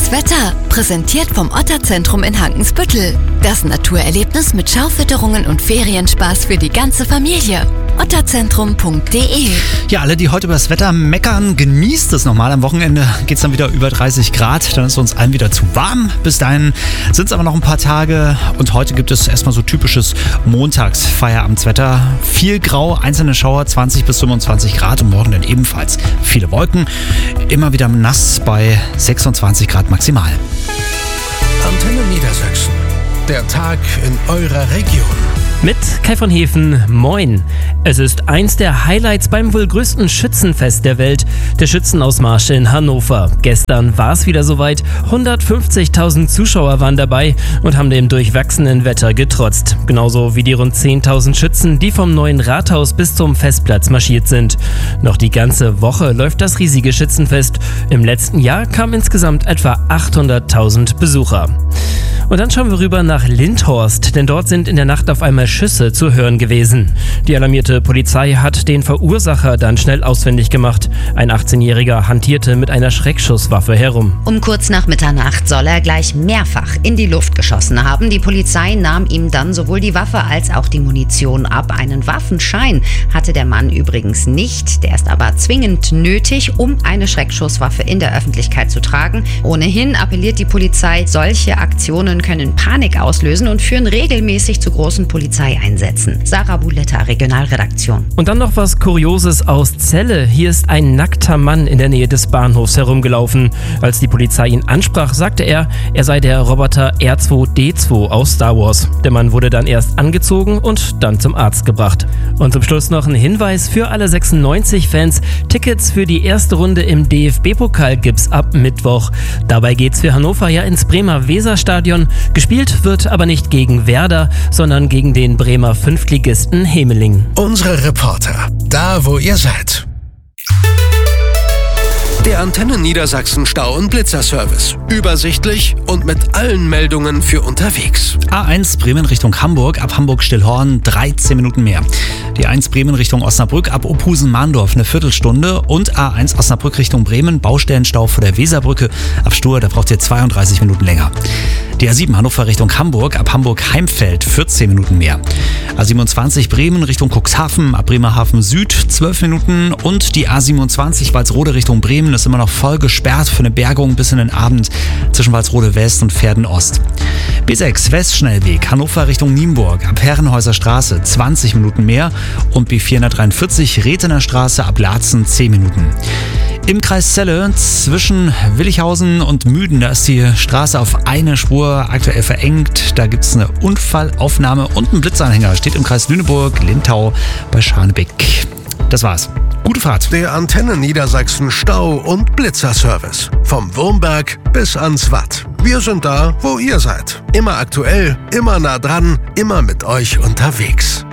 Das Wetter, präsentiert vom Otterzentrum in Hankensbüttel. Das Naturerlebnis mit Schaufütterungen und Ferienspaß für die ganze Familie. otterzentrum.de. Ja, alle, die heute über das Wetter meckern, genießt es nochmal. Am Wochenende geht es dann wieder über 30 Grad. Dann ist uns allen wieder zu warm. Bis dahin sind es aber noch ein paar Tage. Und heute gibt es erstmal so typisches Montagsfeierabendwetter. Viel Grau, einzelne Schauer, 20 bis 25 Grad. Und morgen dann ebenfalls viele Wolken. Immer wieder nass bei 26 Grad maximal. Antenne Niedersachsen. Der Tag in eurer Region. Mit Kai von Hefen, moin. Es ist eins der Highlights beim wohl größten Schützenfest der Welt, der Schützenausmarsch in Hannover. Gestern war es wieder soweit, 150.000 Zuschauer waren dabei und haben dem durchwachsenen Wetter getrotzt. Genauso wie die rund 10.000 Schützen, die vom neuen Rathaus bis zum Festplatz marschiert sind. Noch die ganze Woche läuft das riesige Schützenfest. Im letzten Jahr kamen insgesamt etwa 800.000 Besucher. Und dann schauen wir rüber nach Lindhorst, denn dort sind in der Nacht auf einmal Schüsse zu hören gewesen. Die alarmierte Polizei hat den Verursacher dann schnell ausfindig gemacht. Ein 18-Jähriger hantierte mit einer Schreckschusswaffe herum. Um kurz nach Mitternacht soll er gleich mehrfach in die Luft geschossen haben. Die Polizei nahm ihm dann sowohl die Waffe als auch die Munition ab. Einen Waffenschein hatte der Mann übrigens nicht. Der ist aber zwingend nötig, um eine Schreckschusswaffe in der Öffentlichkeit zu tragen. Ohnehin appelliert die Polizei, solche Aktionen können Panik auslösen und führen regelmäßig zu großen Polizeieinsätzen. Sarah Buletta, Regionalredaktion. Und dann noch was Kurioses aus Celle. Hier ist ein nackter Mann in der Nähe des Bahnhofs herumgelaufen. Als die Polizei ihn ansprach, sagte er sei der Roboter R2-D2 aus Star Wars. Der Mann wurde dann erst angezogen und dann zum Arzt gebracht. Und zum Schluss noch ein Hinweis für alle 96-Fans. Tickets für die erste Runde im DFB-Pokal gibt's ab Mittwoch. Dabei geht's für Hannover ja ins Bremer Weserstadion. Gespielt wird aber nicht gegen Werder, sondern gegen den Bremer Fünftligisten Hemeling. Unsere Reporter, da wo ihr seid. Der Antenne Niedersachsen Stau- und Blitzerservice. Übersichtlich und mit allen Meldungen für unterwegs. A1 Bremen Richtung Hamburg, ab Hamburg-Stillhorn 13 Minuten mehr. Die 1 Bremen Richtung Osnabrück, ab Opusen-Mahndorf eine Viertelstunde. Und A1 Osnabrück Richtung Bremen, Baustellenstau vor der Weserbrücke. Ab Stur, da braucht ihr 32 Minuten länger. Die A7 Hannover Richtung Hamburg, ab Hamburg-Heimfeld 14 Minuten mehr. A27 Bremen Richtung Cuxhaven, ab Bremerhaven Süd 12 Minuten. Und die A27 Walsrode Richtung Bremen ist immer noch voll gesperrt für eine Bergung bis in den Abend zwischen Walsrode West und Verden Ost. B6 Westschnellweg Hannover Richtung Nienburg, ab Herrenhäuser Straße 20 Minuten mehr. Und B443 Rethener Straße ab Laatzen 10 Minuten. Im Kreis Celle zwischen Willichhausen und Müden, da ist die Straße auf eine Spur aktuell verengt. Da gibt es eine Unfallaufnahme und einen Blitzanhänger. Steht im Kreis Lüneburg-Lindau bei Scharnebeck. Das war's. Gute Fahrt. Der Antenne Niedersachsen Stau- und Blitzerservice. Vom Wurmberg bis ans Watt. Wir sind da, wo ihr seid. Immer aktuell, immer nah dran, immer mit euch unterwegs.